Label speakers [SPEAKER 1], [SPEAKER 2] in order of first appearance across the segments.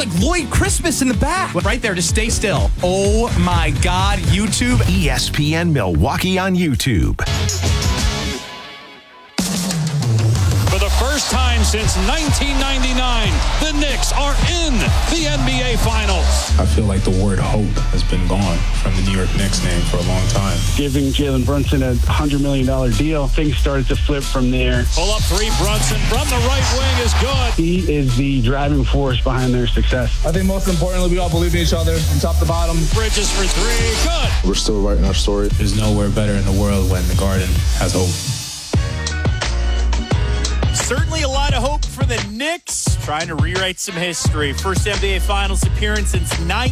[SPEAKER 1] like Lloyd Christmas in the back. Right there, just stay still. Oh my God, YouTube.
[SPEAKER 2] ESPN Milwaukee on YouTube.
[SPEAKER 3] For the first time since 1999, the Knicks are in the NBA Finals.
[SPEAKER 4] I feel like the word hope has been gone from the New York Knicks name for a long time.
[SPEAKER 5] Giving Jalen Brunson a $100 million deal, things started to flip from there.
[SPEAKER 3] Pull up three, Brunson from the right wing is good.
[SPEAKER 5] He is the driving force behind their success.
[SPEAKER 6] I think most importantly, we all believe in each other from top to bottom.
[SPEAKER 3] Bridges for three, good.
[SPEAKER 7] We're still writing our story.
[SPEAKER 4] There's nowhere better in the world when the Garden has hope.
[SPEAKER 8] Certainly a lot of hope for the Knicks, trying to rewrite some history. First NBA Finals appearance since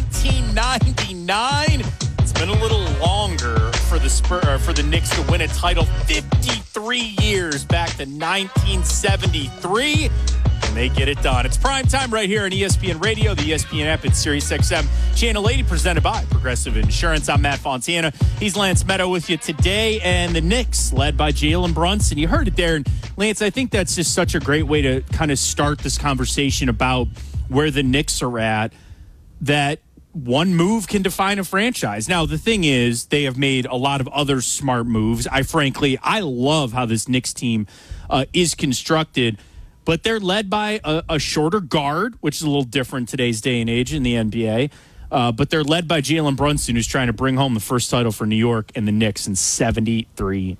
[SPEAKER 8] 1999. It's been a little longer for the Knicks to win a title. 53 years back to 1973. And they get it done. It's prime time right here on ESPN Radio, the ESPN app, and SiriusXM. Channel 80 presented by Progressive Insurance. I'm Matt Fontana. He's Lance Meadow with you today. And the Knicks, led by Jalen Brunson. You heard it there. And Lance, I think that's just such a great way to kind of start this conversation about where the Knicks are at, that one move can define a franchise. Now, the thing is, they have made a lot of other smart moves. I love how this Knicks team is constructed. But they're led by a shorter guard, which is a little different today's day and age in the NBA. But they're led by Jalen Brunson, who's trying to bring home the first title for New York and the Knicks in 53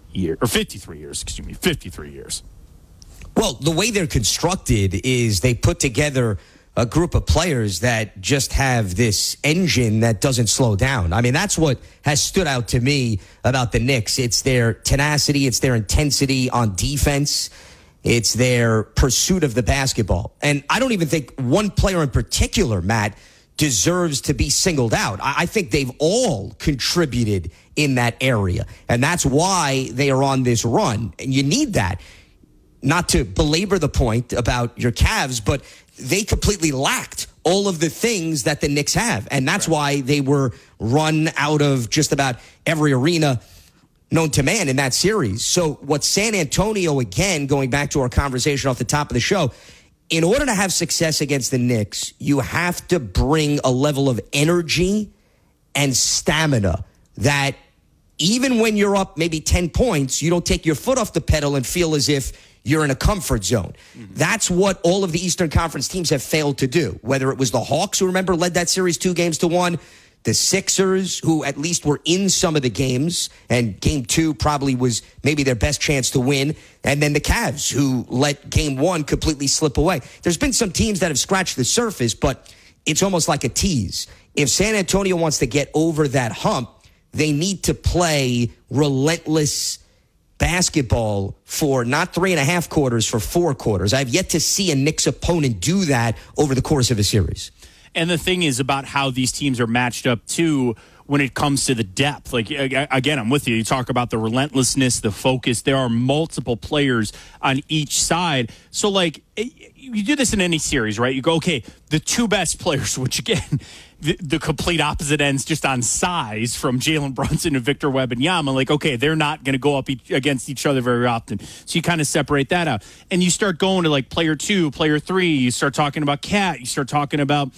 [SPEAKER 8] years.
[SPEAKER 9] Well, the way they're constructed is they put together a group of players that just have this engine that doesn't slow down. I mean, that's what has stood out to me about the Knicks. It's their tenacity. It's their intensity on defense. It's their pursuit of the basketball. And I don't even think one player in particular, Matt, deserves to be singled out. I think they've all contributed in that area. And that's why they are on this run. And you need that. Not to belabor the point about your Cavs, but they completely lacked all of the things that the Knicks have. And that's why they were run out of just about every arena known to man in that series. So what San Antonio, again, going back to our conversation off the top of the show, in order to have success against the Knicks, you have to bring a level of energy and stamina that even when you're up maybe 10 points, you don't take your foot off the pedal and feel as if you're in a comfort zone. Mm-hmm. That's what all of the Eastern Conference teams have failed to do, whether it was the Hawks, who remember led that series 2-1, the Sixers, who at least were in some of the games, and game 2 probably was maybe their best chance to win, and then the Cavs, who let game 1 completely slip away. There's been some teams that have scratched the surface, but it's almost like a tease. If San Antonio wants to get over that hump, they need to play relentless basketball for not 3.5 quarters, for 4 quarters. I've yet to see a Knicks opponent do that over the course of a series.
[SPEAKER 8] And the thing is about how these teams are matched up, too, when it comes to the depth. Like, again, I'm with you. You talk about the relentlessness, the focus. There are multiple players on each side. So, like, you do this in any series, right? You go, okay, the 2 best players, which, again, the complete opposite ends just on size from Jalen Brunson and Victor Wembanyama. Like, okay, they're not going to go up against each other very often. So you kind of separate that out. And you start going to, like, player 2, player 3. You start talking about Cat. You start talking about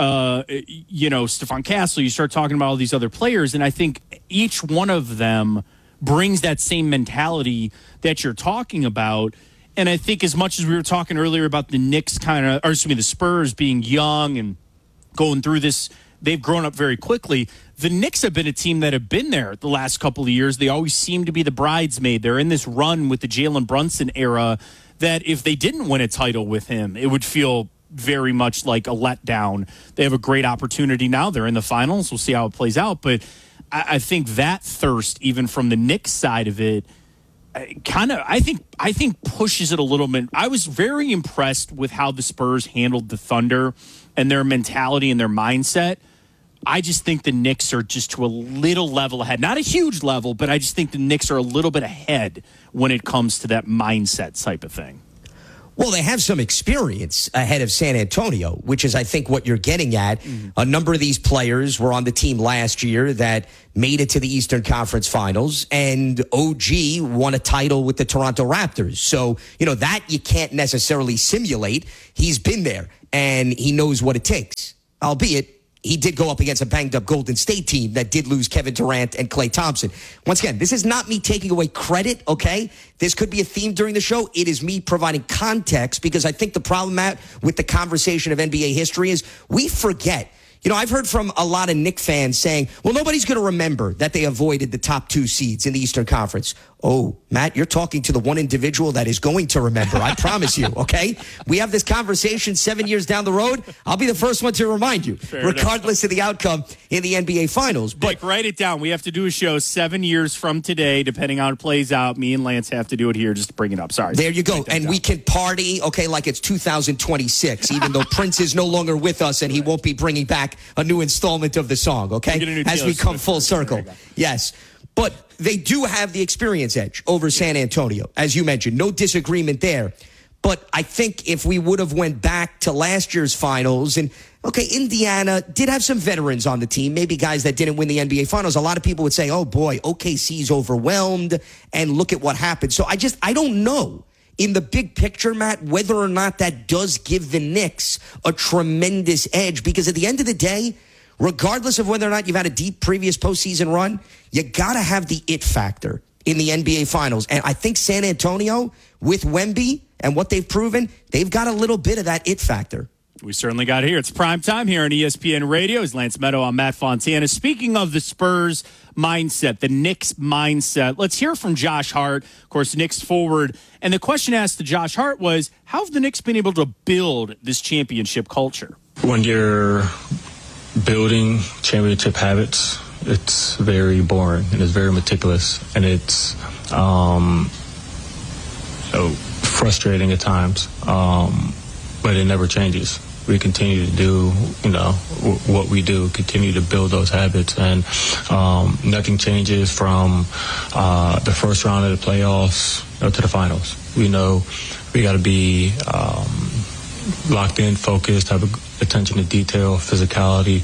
[SPEAKER 8] Stephon Castle. You start talking about all these other players, and I think each one of them brings that same mentality that you're talking about. And I think as much as we were talking earlier about the Knicks the Spurs being young and going through this, they've grown up very quickly. The Knicks have been a team that have been there the last couple of years. They always seem to be the bridesmaid. They're in this run with the Jalen Brunson era that if they didn't win a title with him, it would feel very much like a letdown. They have a great opportunity now. They're in the finals. We'll see how it plays out. But I think that thirst, even from the Knicks side of it, I think pushes it a little bit. I was very impressed with how the Spurs handled the Thunder and their mentality and their mindset. I just think the Knicks are just to a little level ahead. Not a huge level, but I just think the Knicks are a little bit ahead when it comes to that mindset type of thing.
[SPEAKER 9] Well, they have some experience ahead of San Antonio, which is, I think, what you're getting at. Mm-hmm. A number of these players were on the team last year that made it to the Eastern Conference Finals, and OG won a title with the Toronto Raptors. So, that you can't necessarily simulate. He's been there, and he knows what it takes. albeit he did go up against a banged-up Golden State team that did lose Kevin Durant and Klay Thompson. Once again, this is not me taking away credit, okay? This could be a theme during the show. It is me providing context because I think the problem, Matt, with the conversation of NBA history is we forget. You know, I've heard from a lot of Knicks fans saying, well, nobody's going to remember that they avoided the top 2 seeds in the Eastern Conference. Oh, Matt, you're talking to the one individual that is going to remember. I promise you, okay? We have this conversation 7 years down the road. I'll be the first one to remind you, regardless of the outcome in the NBA Finals. But
[SPEAKER 8] Nick, write it down. We have to do a show 7 years from today, depending on how it plays out. Me and Lance have to do it here just to bring it up. Sorry.
[SPEAKER 9] There you go. And we can party, okay, like it's 2026, even though Prince is no longer with us and he won't be bringing back a new installment of the song, okay? As we come full circle. Yes. But they do have the experience edge over San Antonio, as you mentioned. No disagreement there. But I think if we would have went back to last year's finals, and, okay, Indiana did have some veterans on the team, maybe guys that didn't win the NBA Finals. A lot of people would say, oh, boy, OKC's overwhelmed, and look at what happened. So I don't know. In the big picture, Matt, whether or not that does give the Knicks a tremendous edge, because at the end of the day, regardless of whether or not you've had a deep previous postseason run, you got to have the it factor in the NBA Finals. And I think San Antonio, with Wemby and what they've proven, they've got a little bit of that it factor.
[SPEAKER 8] We certainly got it here. It's prime time here on ESPN Radio. It's Lance Meadow. I'm Matt Fontana. Speaking of the Spurs mindset, the Knicks mindset, let's hear from Josh Hart, of course, Knicks forward. And the question asked to Josh Hart was, how have the Knicks been able to build this championship culture?
[SPEAKER 4] When you're building championship habits, it's very boring and it's very meticulous and it's frustrating at times, but it never changes. We continue to do, what we do, continue to build those habits, and nothing changes from the first round of the playoffs to the finals. We know we got to be locked in, focused, have attention to detail, physicality,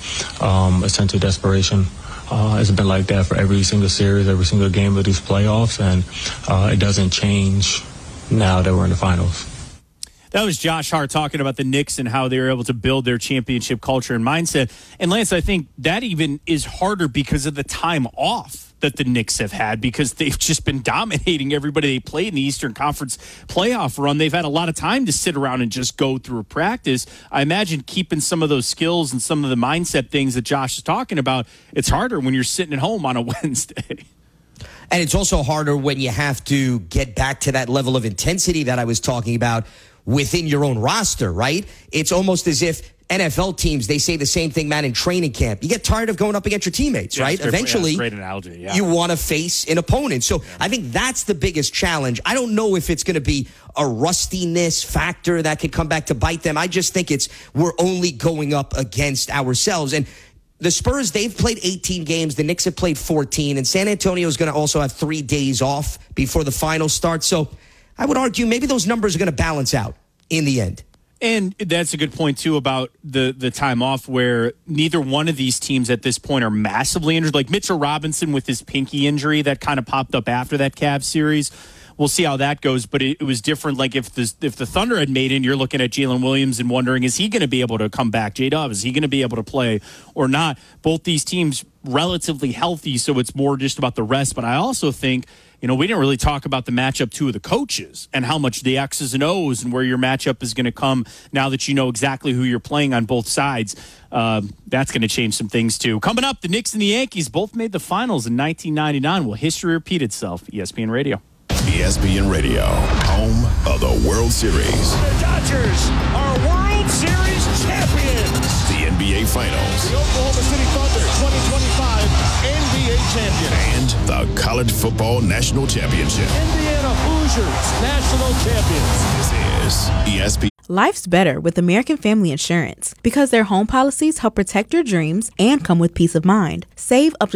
[SPEAKER 4] a sense of desperation. It's been like that for every single series, every single game of these playoffs, and it doesn't change now that we're in the finals.
[SPEAKER 8] That was Josh Hart talking about the Knicks and how they were able to build their championship culture and mindset. And Lance, I think that even is harder because of the time off that the Knicks have had, because they've just been dominating everybody they play in the Eastern Conference playoff run. They've had a lot of time to sit around and just go through practice. I imagine keeping some of those skills and some of the mindset things that Josh is talking about, it's harder when you're sitting at home on a Wednesday.
[SPEAKER 9] And it's also harder when you have to get back to that level of intensity that I was talking about within your own roster, right? It's almost as if NFL teams, they say the same thing, man, in training camp. You get tired of going up against your teammates, right? Eventually,
[SPEAKER 8] great analogy, yeah.
[SPEAKER 9] You want to face an opponent. So I think that's the biggest challenge. I don't know if it's going to be a rustiness factor that could come back to bite them. I just think we're only going up against ourselves. And the Spurs, they've played 18 games. The Knicks have played 14. And San Antonio is going to also have 3 days off before the finals start. So I would argue maybe those numbers are going to balance out in the end.
[SPEAKER 8] And that's a good point, too, about the time off, where neither one of these teams at this point are massively injured. Like Mitchell Robinson with his pinky injury that kind of popped up after that Cavs series. We'll see how that goes, but it was different. Like if the Thunder had made it, you're looking at Jalen Williams and wondering, is he going to be able to come back? J-Dub, is he going to be able to play or not? Both these teams relatively healthy, so it's more just about the rest. But I also think, we didn't really talk about the matchup, too, of the coaches and how much the X's and O's and where your matchup is going to come now that you know exactly who you're playing on both sides. That's going to change some things, too. Coming up, the Knicks and the Yankees both made the finals in 1999. Will history repeat itself? ESPN Radio.
[SPEAKER 2] ESPN Radio, home of the World Series.
[SPEAKER 7] The Dodgers are World Series champions.
[SPEAKER 2] The NBA Finals.
[SPEAKER 7] The Oklahoma City Thunder 2025 NBA champion.
[SPEAKER 2] And the College Football National Championship.
[SPEAKER 7] Indiana Hoosiers national champions.
[SPEAKER 2] This is ESPN.
[SPEAKER 10] Life's better with American Family Insurance because their home policies help protect your dreams and come with peace of mind. Save up to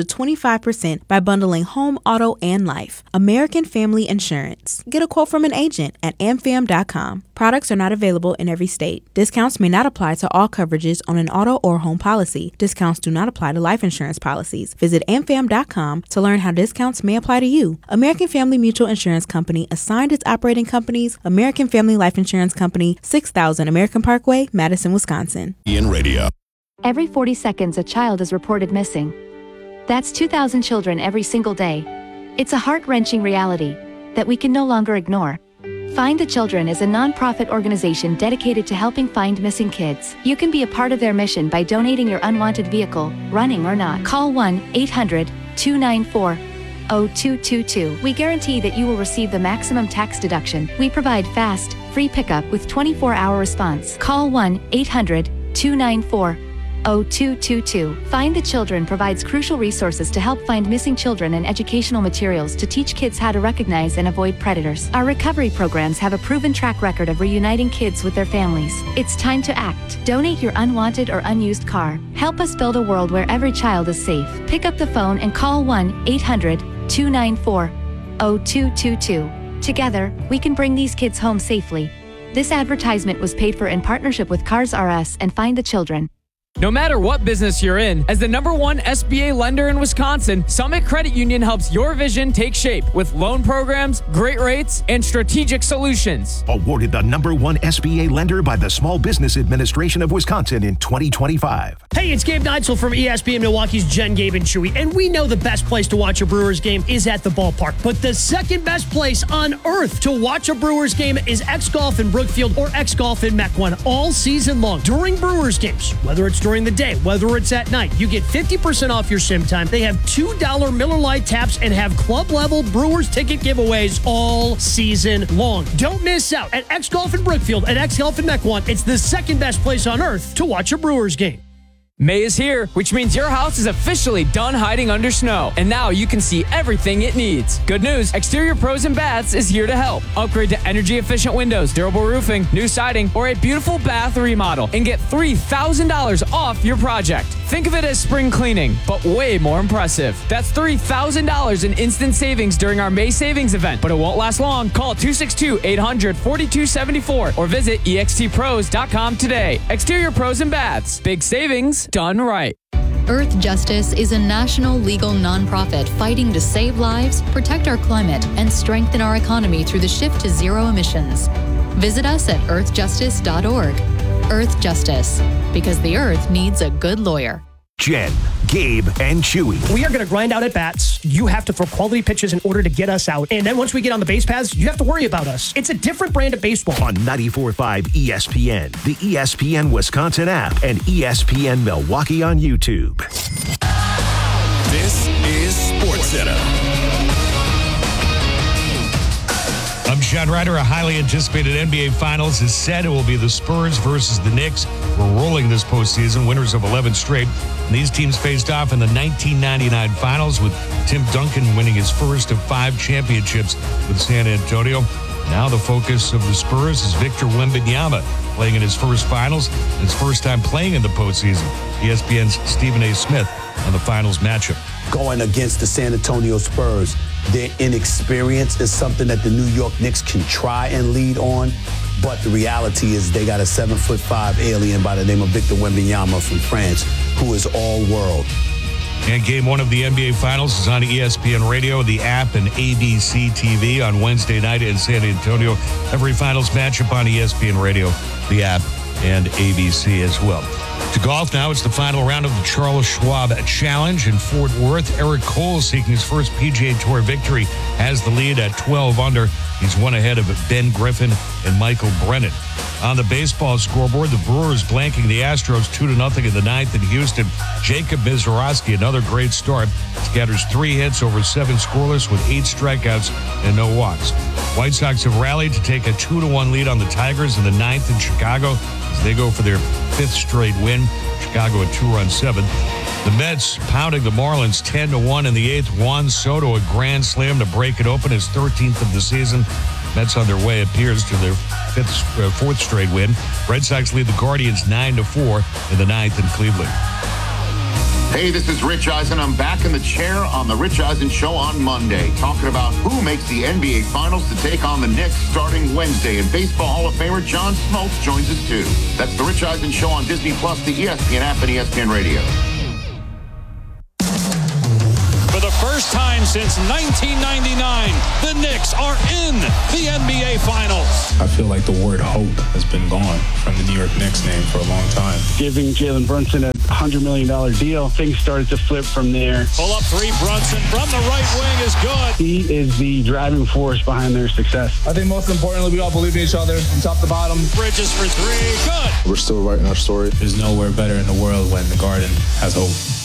[SPEAKER 10] 25% by bundling home, auto, and life. American Family Insurance. Get a quote from an agent at amfam.com. Products are not available in every state. Discounts may not apply to all coverages on an auto or home policy. Discounts do not apply to life insurance policies. Visit amfam.com to learn how discounts may apply to you. American Family Mutual Insurance Company assigned its operating companies, American Family Life Insurance Company, 6000 American Parkway, Madison, Wisconsin.
[SPEAKER 2] In radio.
[SPEAKER 11] Every 40 seconds, a child is reported missing. That's 2,000 children every single day. It's a heart-wrenching reality that we can no longer ignore. Find the Children is a non-profit organization dedicated to helping find missing kids. You can be a part of their mission by donating your unwanted vehicle, running or not. Call 1-800-294-0222. We guarantee that you will receive the maximum tax deduction. We provide fast, free pickup with 24-hour response. Call 1-800-294-0222. Find the Children provides crucial resources to help find missing children and educational materials to teach kids how to recognize and avoid predators. Our recovery programs have a proven track record of reuniting kids with their families. It's time to act. Donate your unwanted or unused car. Help us build a world where every child is safe. Pick up the phone and call 1-800-294-0222. Together, we can bring these kids home safely. This advertisement was paid for in partnership with Cars R Us and Find the Children.
[SPEAKER 12] No matter what business you're in, as the #1 SBA lender in Wisconsin, Summit Credit Union helps your vision take shape with loan programs, great rates, and strategic solutions.
[SPEAKER 13] Awarded the #1 SBA lender by the Small Business Administration of Wisconsin in 2025.
[SPEAKER 14] Hey, it's Gabe Neitzel from ESPN Milwaukee's Jen, Gabe, and Chewy, and we know the best place to watch a Brewers game is at the ballpark, but the second best place on earth to watch a Brewers game is X Golf in Brookfield or X Golf in Mequon all season long. During Brewers games, whether it's during the day, whether it's at night, you get 50% off your sim time. They have $2 Miller Lite taps and have club-level Brewers ticket giveaways all season long. Don't miss out at X Golf in Brookfield and X Golf in Mequon. It's the second best place on earth to watch a Brewers game.
[SPEAKER 12] May is here, which means your house is officially done hiding under snow, and now you can see everything it needs. Good news, Exterior Pros and Baths is here to help. Upgrade to energy-efficient windows, durable roofing, new siding, or a beautiful bath remodel, and get $3,000 off your project. Think of it as spring cleaning, but way more impressive. That's $3,000 in instant savings during our May savings event, but it won't last long. Call 262-800-4274 or visit extpros.com today. Exterior Pros and Baths. Big savings done right.
[SPEAKER 15] Earth Justice is a national legal nonprofit fighting to save lives, protect our climate, and strengthen our economy through the shift to zero emissions. Visit us at earthjustice.org. Earth Justice, because the earth needs a good lawyer.
[SPEAKER 13] Jen, Gabe, and Chewy.
[SPEAKER 14] We are going to grind out at bats. You have to throw quality pitches in order to get us out. And then once we get on the base paths, you have to worry about us. It's a different brand of baseball.
[SPEAKER 13] On 94.5 ESPN, the ESPN Wisconsin app, and ESPN Milwaukee on YouTube.
[SPEAKER 2] This is SportsCenter.
[SPEAKER 16] I'm Sean Ryder. A highly anticipated NBA Finals is set. It will be the Spurs versus the Knicks. We're rolling this postseason, winners of 11 straight. And these teams faced off in the 1999 Finals, with Tim Duncan winning his first of 5 championships with San Antonio. Now the focus of the Spurs is Victor Wembanyama, playing in his first Finals, his first time playing in the postseason. ESPN's Stephen A. Smith on the Finals matchup.
[SPEAKER 17] Going against the San Antonio Spurs, their inexperience is something that the New York Knicks can try and lead on, but the reality is they got a 7'5" alien by the name of Victor Wembanyama from France, who is all-world.
[SPEAKER 16] And Game 1 of the NBA Finals is on ESPN Radio, the app, and ABC TV on Wednesday night in San Antonio. Every Finals matchup on ESPN Radio, the app, and ABC as well. To golf now, it's the final round of the Charles Schwab Challenge in Fort Worth. Eric Cole, seeking his first PGA Tour victory, has the lead at 12 under. He's one ahead of Ben Griffin and Michael Brennan. On the baseball scoreboard, the Brewers blanking the Astros 2-0 in the 9th in Houston. Jacob Mizorowski, another great start, scatters 3 hits over 7 scoreless with 8 strikeouts and no walks. White Sox have rallied to take a 2-1 lead on the Tigers in the 9th in Chicago as they go for their 5th straight win. Chicago a 2-run 7th. The Mets pounding the Marlins 10-1 in the 8th. Juan Soto a grand slam to break it open, his 13th of the season. Mets on their way, appears, to their 4th straight win. Red Sox lead the Guardians 9-4 in the 9th in Cleveland.
[SPEAKER 18] Hey, this is Rich Eisen. I'm back in the chair on the Rich Eisen Show on Monday, talking about who makes the NBA Finals to take on the Knicks starting Wednesday. And Baseball Hall of Famer John Smoltz joins us too. That's the Rich Eisen Show on Disney+, the ESPN app, and ESPN Radio.
[SPEAKER 3] For the first time since 1999, the Knicks are in the NBA Finals.
[SPEAKER 4] I feel like the word hope has been gone from the New York Knicks name for a long time.
[SPEAKER 5] Giving Jalen Brunson $100 million deal. Things started to flip from there.
[SPEAKER 3] Pull up three, Brunson from the right wing is good.
[SPEAKER 5] He is the driving force behind their success.
[SPEAKER 6] I think most importantly, we all believe in each other from top to bottom.
[SPEAKER 3] Bridges for three, good.
[SPEAKER 19] We're still writing our story.
[SPEAKER 20] There's nowhere better in the world when the Garden has hope.